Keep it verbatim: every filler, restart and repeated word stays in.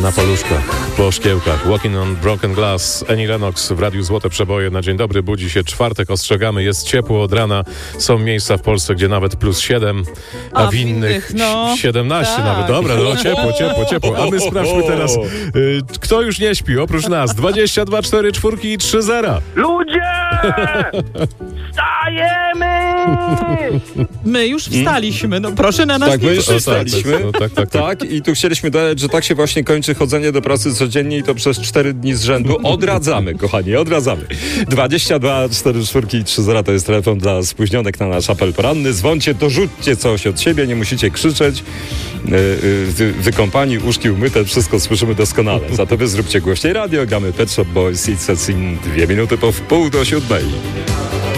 Na paluszkach, po szkiełkach, Walking on Broken Glass, Annie Lennox w Radiu Złote Przeboje. Na dzień dobry, budzi się czwartek, ostrzegamy, jest ciepło od rana. Są miejsca w Polsce, gdzie nawet plus siedem, a, a w innych no, siedemnaście tak. Nawet. Dobra, no ciepło, ciepło, ciepło. A my sprawdźmy teraz, y, kto już nie śpi, oprócz nas. dwadzieścia dwa, cztery, czwórki i trzy zera. Ludzie! Wstajemy! My już wstaliśmy, no proszę na nas tak, nie my już krzyczeć. wstaliśmy. No, tak, tak, tak. tak, i tu chcieliśmy dodać, że tak się właśnie kończy chodzenie do pracy codziennie i to przez cztery dni z rzędu. Odradzamy, kochani, odradzamy. dwadzieścia dwa, cztery, czwórki i trzy zera to jest telefon dla spóźnionek na nasz apel poranny. Dzwoncie, dorzućcie coś od siebie, nie musicie krzyczeć. Yy, yy, wykąpani, uszki umyte, wszystko słyszymy doskonale. Za to wy zróbcie głośniej radio, gramy Pet Shop Boys, It's a Sin, dwie minuty po wpół do siódmej.